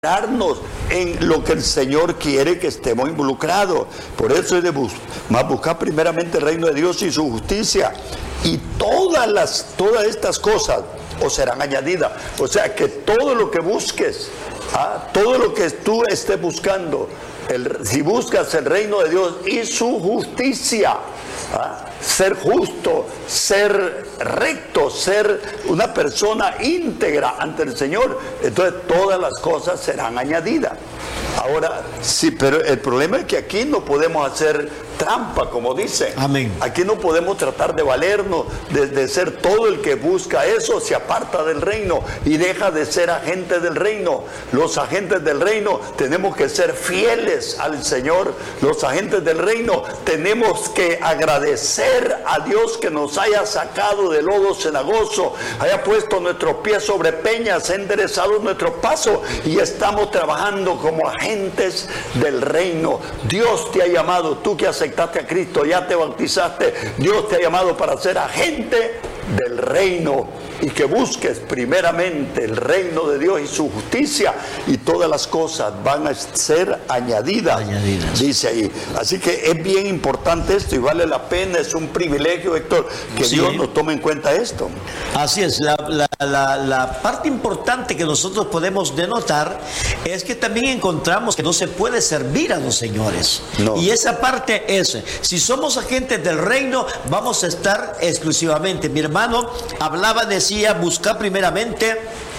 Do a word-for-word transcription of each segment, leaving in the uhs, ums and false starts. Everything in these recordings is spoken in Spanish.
en lo que el Señor quiere que estemos involucrados. Por eso es de bus más buscar primeramente el reino de Dios y su justicia, y todas las todas estas cosas os serán añadidas. O sea que todo lo que busques, ¿ah? todo lo que tú estés buscando, el, si buscas el reino de Dios y su justicia, ¿ah? ser justo, ser recto, ser una persona íntegra ante el Señor, entonces todas las cosas serán añadidas. Ahora, sí, pero el problema es que aquí no podemos hacer trampa, como dice. Amén. Aquí no podemos tratar de valernos, de, de ser todo el que busca eso, se aparta del reino y deja de ser agente del reino. Los agentes del reino tenemos que ser fieles al Señor. Los agentes del reino tenemos que agradecer a Dios que nos haya sacado del lodo cenagoso, haya puesto nuestros pies sobre peñas, ha enderezado nuestro paso y estamos trabajando como agentes del reino. Dios te ha llamado, tú que aceptaste a Cristo, ya te bautizaste, Dios te ha llamado para ser agente del reino, y que busques primeramente el reino de Dios y su justicia, y todas las cosas van a ser añadidas, añadidas, dice ahí. Así que es bien importante esto y vale la pena, es un privilegio, Héctor, que sí. Dios nos tome en cuenta esto. Así es, la, la, la, la parte importante que nosotros podemos denotar es que también encontramos que no se puede servir a los señores. No. Y esa parte es, si somos agentes del reino, vamos a estar exclusivamente. Mi hermano hablaba de buscar primeramente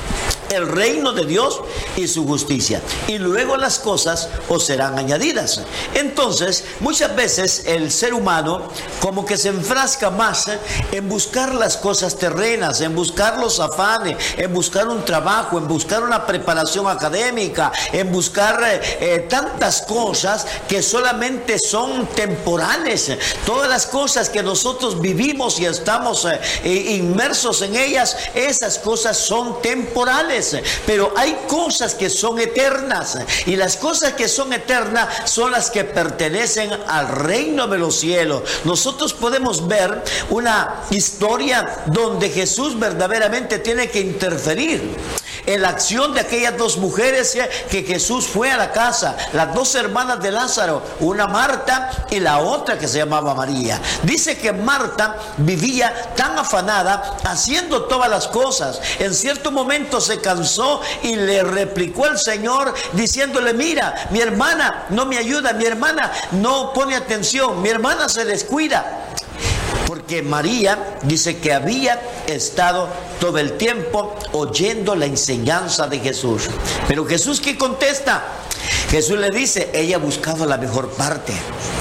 el reino de Dios y su justicia, y luego las cosas os serán añadidas. Entonces, muchas veces el ser humano como que se enfrasca más en buscar las cosas terrenas, en buscar los afanes, en buscar un trabajo, en buscar una preparación académica, en buscar eh, tantas cosas que solamente son temporales. Todas las cosas que nosotros vivimos y estamos eh, inmersos en ellas, esas cosas son temporales. Pero hay cosas que son eternas, y las cosas que son eternas son las que pertenecen al reino de los cielos. Nosotros podemos ver una historia donde Jesús verdaderamente tiene que interferir en la acción de aquellas dos mujeres que Jesús fue a la casa, las dos hermanas de Lázaro, una Marta y la otra que se llamaba María. Dice que Marta vivía tan afanada haciendo todas las cosas. En cierto momento se cansó y le replicó al Señor diciéndole: mira, mi hermana no me ayuda, mi hermana no pone atención, mi hermana se descuida. Porque María dice que había estado todo el tiempo oyendo la enseñanza de Jesús. Pero Jesús, ¿qué contesta? Jesús le dice: ella ha buscado la mejor parte.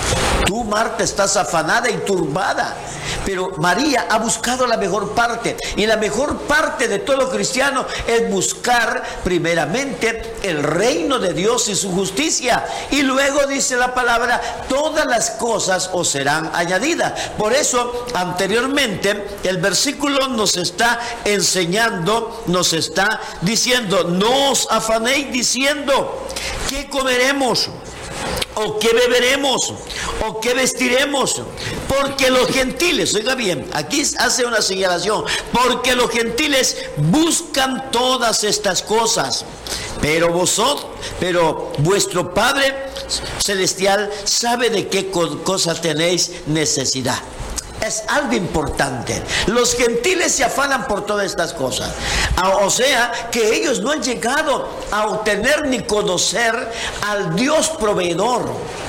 Tú, Marta, estás afanada y turbada, pero María ha buscado la mejor parte. Y la mejor parte de todo cristiano es buscar primeramente el reino de Dios y su justicia. Y luego dice la palabra: todas las cosas os serán añadidas. Por eso, anteriormente, el versículo nos está enseñando, nos está diciendo: no os afanéis diciendo ¿qué comeremos? ¿O qué beberemos? ¿O qué vestiremos? Porque los gentiles, oiga bien, aquí hace una señalación, porque los gentiles buscan todas estas cosas, pero vosotros, pero vuestro Padre Celestial sabe de qué cosas tenéis necesidad. Es algo importante. Los gentiles se afanan por todas estas cosas. O sea, que ellos no han llegado a obtener ni conocer al Dios proveedor,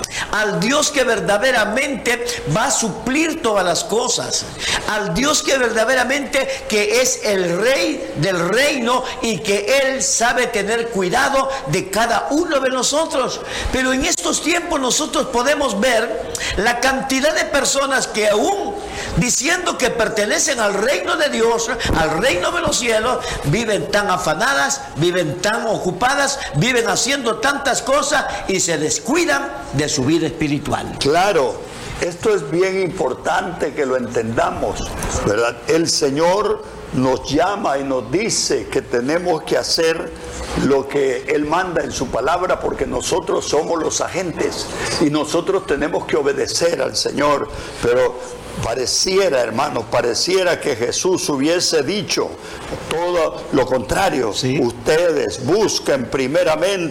al Dios que verdaderamente va a suplir todas las cosas, al Dios que verdaderamente que es el Rey del reino y que Él sabe tener cuidado de cada uno de nosotros. Pero en estos tiempos nosotros podemos ver la cantidad de personas que aún diciendo que pertenecen al reino de Dios, al reino de los cielos, viven tan afanadas, viven tan ocupadas, viven haciendo tantas cosas y se descuidan de su vida espiritual. Claro, esto es bien importante que lo entendamos, ¿verdad? El Señor nos llama y nos dice que tenemos que hacer lo que Él manda en su palabra, porque nosotros somos los agentes y nosotros tenemos que obedecer al Señor. Pero Pareciera, hermanos, pareciera que Jesús hubiese dicho todo lo contrario. Sí. Ustedes busquen primeramente